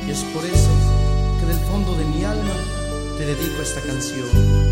Y es por eso que del fondo de mi alma te dedico esta canción.